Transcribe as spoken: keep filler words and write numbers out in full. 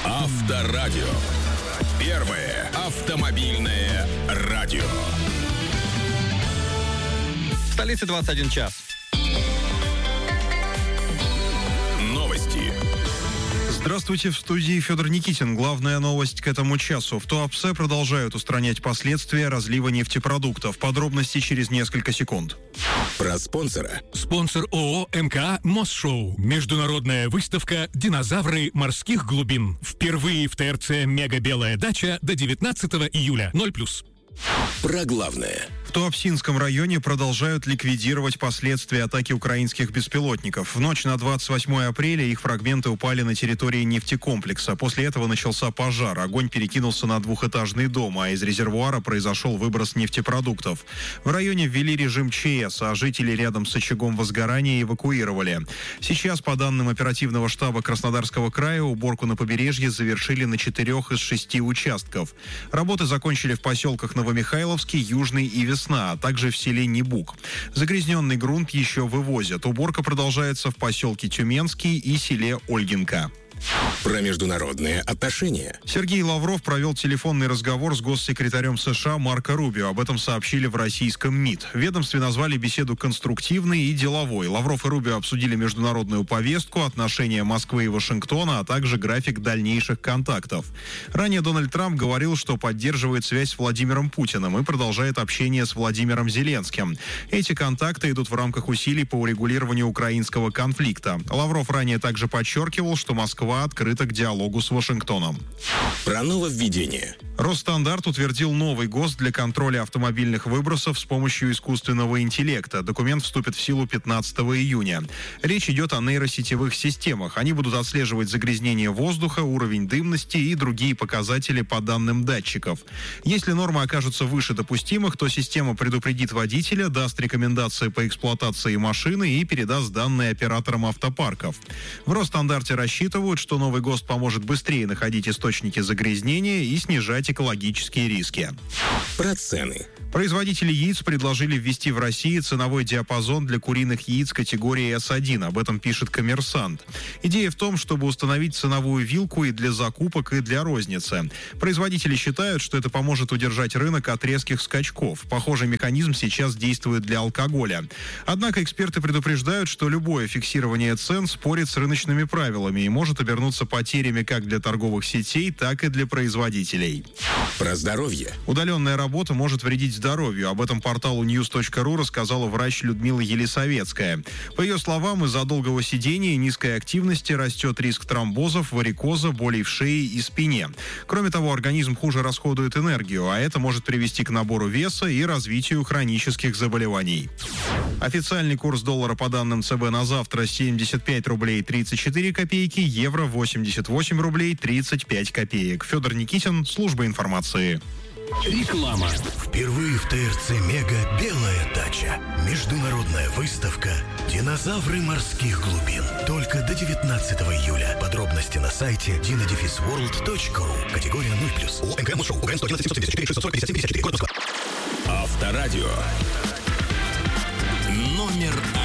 Авторадио. Первое автомобильное радио. В столице двадцать один час. Новости. Здравствуйте, в студии Федор Никитин. Главная новость к этому часу. В Туапсе продолжают устранять последствия разлива нефтепродуктов. Подробности через несколько секунд. Про спонсора. Спонсор ООО МК Мосшоу. Международная выставка «Динозавры морских глубин». Впервые в ТРЦ «Мега Белая дача» до девятнадцатого июля. ноль плюс. Про главное. В Туапсинском районе продолжают ликвидировать последствия атаки украинских беспилотников. В ночь на двадцать восьмое апреля их фрагменты упали на территории нефтекомплекса. После этого начался пожар. Огонь перекинулся на двухэтажный дом, а из резервуара произошел выброс нефтепродуктов. В районе ввели режим ЧС, а жители рядом с очагом возгорания эвакуировали. Сейчас, по данным оперативного штаба Краснодарского края, уборку на побережье завершили на четырех из шести участков. Работы закончили в поселках Новомихайловский, Южный и Весна, а также в селе Небук. Загрязненный грунт еще вывозят. Уборка продолжается в поселке Тюменский и селе Ольгинка. Про международные отношения. Сергей Лавров провел телефонный разговор с госсекретарем США Марко Рубио. Об этом сообщили в российском МИД. В ведомстве назвали беседу конструктивной и деловой. Лавров и Рубио обсудили международную повестку, отношения Москвы и Вашингтона, а также график дальнейших контактов. Ранее Дональд Трамп говорил, что поддерживает связь с Владимиром Путиным и продолжает общение с Владимиром Зеленским. Эти контакты идут в рамках усилий по урегулированию украинского конфликта. Лавров ранее также подчеркивал, что Москва открыта к диалогу с Вашингтоном. Про нововведение. Росстандарт утвердил новый ГОСТ для контроля автомобильных выбросов с помощью искусственного интеллекта. Документ вступит в силу пятнадцатого июня. Речь идет о нейросетевых системах. Они будут отслеживать загрязнение воздуха, уровень дымности и другие показатели по данным датчиков. Если нормы окажутся выше допустимых, то система предупредит водителя, даст рекомендации по эксплуатации машины и передаст данные операторам автопарков. В Росстандарте рассчитывают, что новый ГОСТ поможет быстрее находить источники загрязнения и снижать экологические риски. Про цены. Производители яиц предложили ввести в России ценовой диапазон для куриных яиц категории эс один. Об этом пишет «Коммерсант». Идея в том, чтобы установить ценовую вилку и для закупок, и для розницы. Производители считают, что это поможет удержать рынок от резких скачков. Похожий механизм сейчас действует для алкоголя. Однако эксперты предупреждают, что любое фиксирование цен спорит с рыночными правилами и может обернуться потерями как для торговых сетей, так и для производителей. Про здоровье. Удаленная работа может вредить здоровью. Об этом порталу ньюс точка ру рассказала врач Людмила Елисаветская. По ее словам, из-за долгого сидения и низкой активности растет риск тромбозов, варикоза, болей в шее и спине. Кроме того, организм хуже расходует энергию, а это может привести к набору веса и развитию хронических заболеваний. Официальный курс доллара по данным ЦБ на завтра семьдесят пять рублей тридцать четыре копейки, евро восемьдесят восемь рублей тридцать пять копеек. Федор Никитин, служба информации. Реклама. Впервые в ТРЦ «Мега Белая дача». Международная выставка «Динозавры морских глубин». Только до девятнадцатого июля. Подробности на сайте дина дефис ворлд точка ру. Категория ноль плюс. ООО МК Мосшоу. УГН сто одиннадцать семьсот пятьдесят четыре шестьсот сорок пятьдесят семь пятьдесят четыре. Код Москва. Авторадио. Номер один.